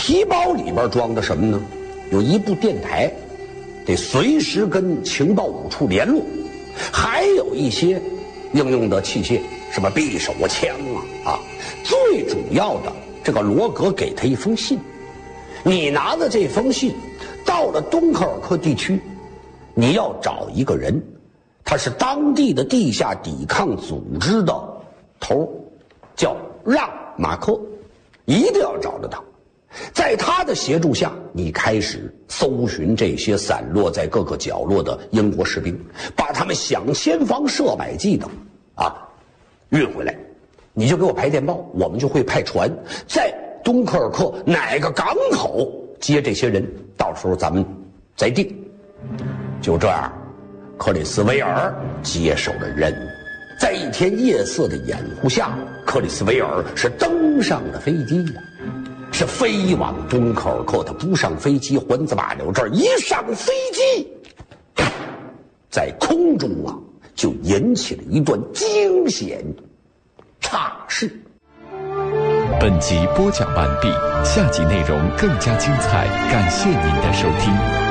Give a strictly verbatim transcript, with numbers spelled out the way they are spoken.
皮包里边装的什么呢？有一部电台，得随时跟情报五处联络，还有一些应用的器械，什么匕首啊、枪啊啊。最主要的，这个罗格给他一封信，你拿着这封信到了敦刻尔克地区，你要找一个人，他是当地的地下抵抗组织的头，叫让马克，一定要找着他。在他的协助下，你开始搜寻这些散落在各个角落的英国士兵，把他们想先防设百计的啊运回来。你就给我排电报，我们就会派船在敦刻尔克哪个港口接这些人，到时候咱们再定。就这样，克里斯维尔接手了任务。在一天夜色的掩护下，克里斯维尔是登上了飞机呀、啊，是飞往敦刻尔克。他不上飞机，环子马柳这儿一上飞机，在空中啊就引起了一段惊险岔事。 本集播讲完毕，下集内容更加精彩，感谢您的收听。